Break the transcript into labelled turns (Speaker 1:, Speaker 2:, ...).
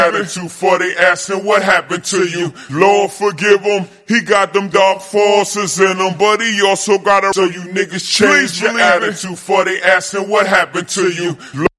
Speaker 1: attitude for they asking what happened to you. Lord forgive him, he got them dark forces in him, but he also got a so you niggas change your attitude for they asking what happened to you.